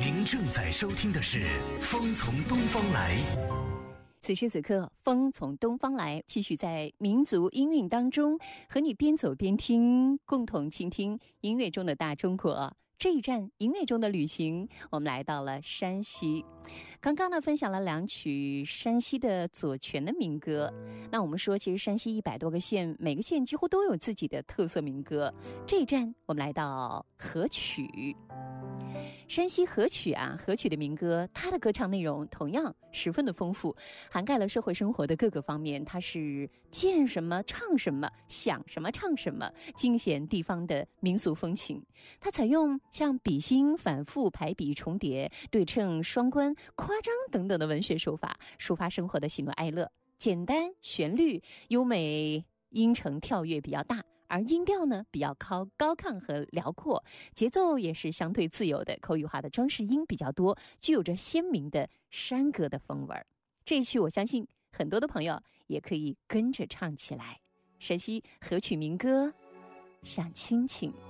您正在收听的是《风从东方来》。 此时此刻，风从东方来，继续在民族音韵当中，和你边走边听，共同倾听音乐中的大中国。这一站音乐中的旅行，我们来到了山西。刚刚呢，分享了2曲山西的左权的民歌。那我们说，其实山西100多个县，每个县几乎都有自己的特色民歌。这一站，我们来到河曲。山西河曲啊，河曲的民歌，它的歌唱内容同样十分的丰富，涵盖了社会生活的各个方面。它是见什么唱什么，想什么唱什么，尽显地方的民俗风情。它采用像比兴、反复、排比、重叠、对称、双关、夸张等等的文学手法，抒发生活的喜怒哀乐。简单，旋律优美，音程跳跃比较大，而音调呢比较高亢和辽阔，节奏也是相对自由的，口语化的装饰音比较多，具有着鲜明的山歌的风味。这一曲我相信很多的朋友也可以跟着唱起来。山西河曲民歌《想亲情》。